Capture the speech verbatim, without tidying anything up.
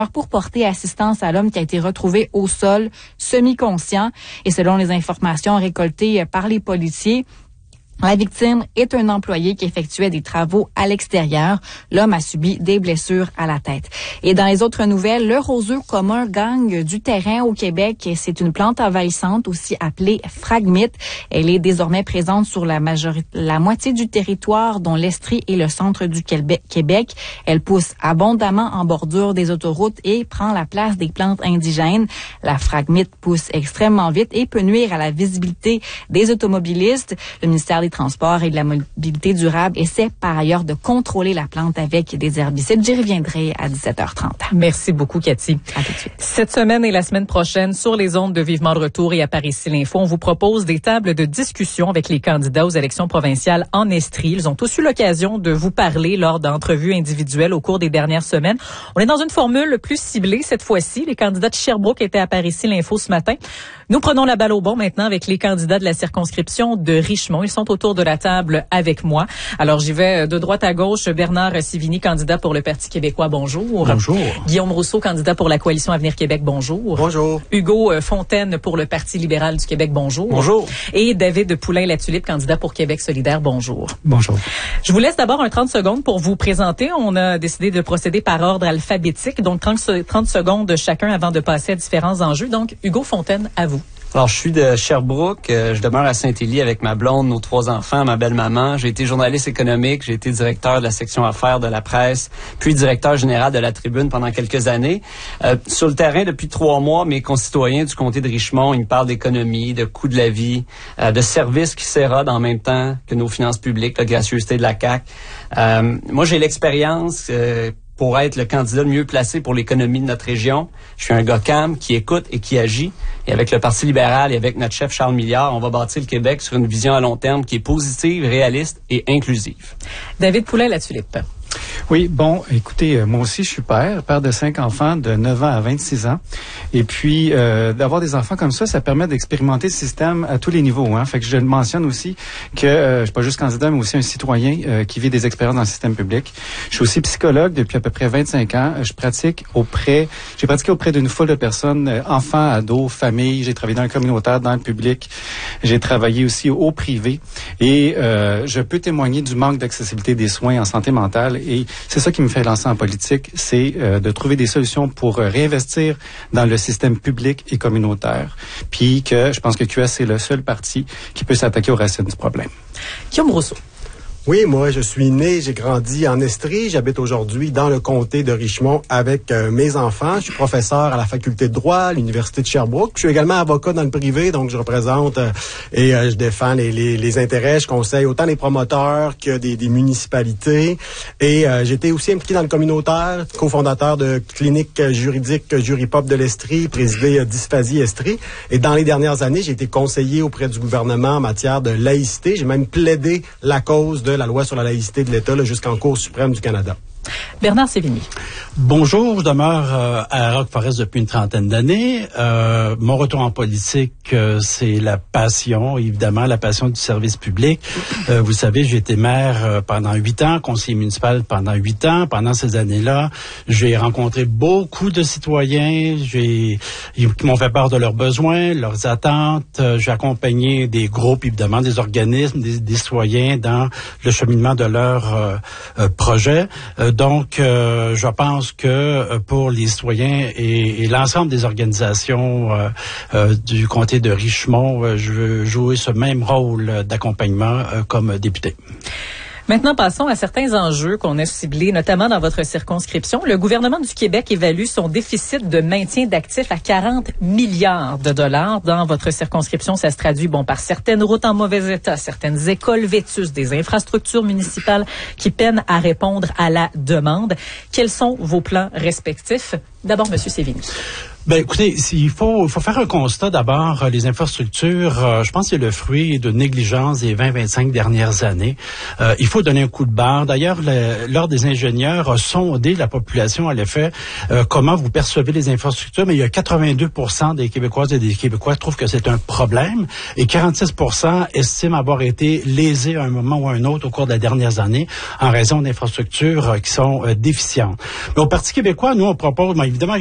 pour porter assistance à l'homme qui a été retrouvé au sol, semi-conscient. Et selon les informations récoltées par les policiers, la victime est un employé qui effectuait des travaux à l'extérieur. L'homme a subi des blessures à la tête. Et dans les autres nouvelles, le roseux commun gagne du terrain au Québec. C'est une plante envahissante, aussi appelée phragmite. Elle est désormais présente sur la majorité, la moitié du territoire, dont l'Estrie et le centre du Québec. Elle pousse abondamment en bordure des autoroutes et prend la place des plantes indigènes. La phragmite pousse extrêmement vite et peut nuire à la visibilité des automobilistes. Le ministère des Transports et de la mobilité durable essaie par ailleurs de contrôler la plante avec des herbicides. J'y reviendrai à dix-sept heures trente. Merci beaucoup, Cathy. À tout de suite. Cette semaine et la semaine prochaine, sur les ondes de Vivement de retour et à Paris ici l'Info, on vous propose des tables de discussion avec les candidats aux élections provinciales en Estrie. Ils ont tous eu l'occasion de vous parler lors d'entrevues individuelles au cours des dernières semaines. On est dans une formule plus ciblée cette fois-ci. Les candidats de Sherbrooke étaient à Paris ici l'Info ce matin. Nous prenons la balle au bon maintenant avec les candidats de la circonscription de Richmond. Ils sont autour de la table avec moi. Alors, j'y vais de droite à gauche. Bernard Sivigny, candidat pour le Parti québécois, bonjour. Bonjour. Guillaume Rousseau, candidat pour la Coalition Avenir Québec, bonjour. Bonjour. Hugo Fontaine pour le Parti libéral du Québec, bonjour. Bonjour. Et David Poulain-Latulippe, candidat pour Québec solidaire, bonjour. Bonjour. Je vous laisse d'abord un trente secondes pour vous présenter. On a décidé de procéder par ordre alphabétique, donc trente secondes chacun avant de passer à différents enjeux. Donc, Hugo Fontaine, à vous. Alors, je suis de Sherbrooke. Euh, je demeure à Saint-Élie avec ma blonde, nos trois enfants, ma belle-maman. J'ai été journaliste économique, j'ai été directeur de la section affaires de la presse, puis directeur général de la Tribune pendant quelques années. Euh, sur le terrain, depuis trois mois, mes concitoyens du comté de Richmond, ils me parlent d'économie, de coût de la vie, euh, de services qui s'érodent en même temps que nos finances publiques, la gracieuseté de la C A Q. Euh, moi, j'ai l'expérience... Euh, pour être le candidat le mieux placé pour l'économie de notre région. Je suis un gars calme, qui écoute et qui agit. Et avec le Parti libéral et avec notre chef Charles Milliard, on va bâtir le Québec sur une vision à long terme qui est positive, réaliste et inclusive. David Poulain-Latulippe. Oui, bon, écoutez, euh, moi aussi, je suis père, père de cinq enfants de neuf ans à vingt-six ans. Et puis, euh, d'avoir des enfants comme ça, ça permet d'expérimenter le système à tous les niveaux. Hein. Fait que je le mentionne aussi que euh, je suis pas juste candidat, mais aussi un citoyen euh, qui vit des expériences dans le système public. Je suis aussi psychologue depuis à peu près vingt-cinq ans. Je pratique auprès, j'ai pratiqué auprès d'une foule de personnes, euh, enfants, ados, familles. J'ai travaillé dans le communautaire, dans le public. J'ai travaillé aussi au privé. Et euh, je peux témoigner du manque d'accessibilité des soins en santé mentale. Et c'est ça qui me fait lancer en politique, c'est euh, de trouver des solutions pour euh, réinvestir dans le système public et communautaire. Puis que je pense que Q S, c'est le seul parti qui peut s'attaquer aux racines du problème. Guillaume Rousseau. Oui, moi, je suis né, j'ai grandi en Estrie. J'habite aujourd'hui dans le comté de Richmond avec euh, mes enfants. Je suis professeur à la faculté de droit à l'Université de Sherbrooke. Je suis également avocat dans le privé, donc je représente euh, et euh, je défends les, les, les intérêts. Je conseille autant les promoteurs que des, des municipalités. Et euh, j'étais aussi impliqué dans le communautaire, cofondateur de clinique juridique Juripop de l'Estrie, présidé euh, Dysphasie Estrie. Et dans les dernières années, j'ai été conseiller auprès du gouvernement en matière de laïcité. J'ai même plaidé la cause de la loi sur la laïcité de l'État jusqu'en Cour suprême du Canada. Bernard Sévigny. Bonjour, je demeure euh, à Rock Forest depuis une trentaine d'années. Euh, mon retour en politique, euh, c'est la passion, évidemment, la passion du service public. Euh, vous savez, j'ai été maire euh, pendant huit ans, conseiller municipal pendant huit ans. Pendant ces années-là, j'ai rencontré beaucoup de citoyens, j'ai qui m'ont fait part de leurs besoins, leurs attentes. Euh, j'ai accompagné des groupes, évidemment, des organismes, des, des citoyens dans le cheminement de leurs euh, euh, projets. Euh, Donc, euh, je pense que euh, pour les citoyens et, et l'ensemble des organisations euh, euh, du comté de Richmond, euh, je veux jouer ce même rôle d'accompagnement euh, comme député. Maintenant, passons à certains enjeux qu'on a ciblés, notamment dans votre circonscription. Le gouvernement du Québec évalue son déficit de maintien d'actifs à quarante milliards de dollars. Dans votre circonscription, ça se traduit bon par certaines routes en mauvais état, certaines écoles vétustes, des infrastructures municipales qui peinent à répondre à la demande. Quels sont vos plans respectifs? D'abord, M. Sévigny. Ben, écoutez, il faut, il faut faire un constat d'abord. Les infrastructures, euh, je pense que c'est le fruit de négligence des vingt à vingt-cinq dernières années. Euh, il faut donner un coup de barre. D'ailleurs, l'Ordre des ingénieurs a sondé la population à l'effet euh, comment vous percevez les infrastructures, mais il y a quatre-vingt-deux pour cent des Québécoises et des Québécois qui trouvent que c'est un problème et quarante-six pour cent estiment avoir été lésés à un moment ou à un autre au cours des dernières années en raison d'infrastructures euh, qui sont euh, déficientes. Mais au Parti québécois, nous, on propose, ben, évidemment,